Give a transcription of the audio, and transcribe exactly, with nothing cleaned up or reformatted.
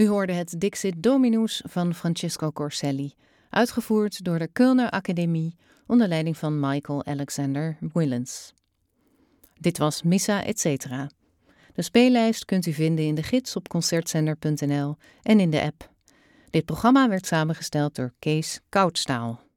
U hoorde het Dixit Dominus van Francesco Corselli, uitgevoerd door de Kölner Academie onder leiding van Michael Alexander Willens. Dit was Missa et cetera. De speellijst kunt u vinden in de gids op concertzender punt n l en in de app. Dit programma werd samengesteld door Kees Koudstaal.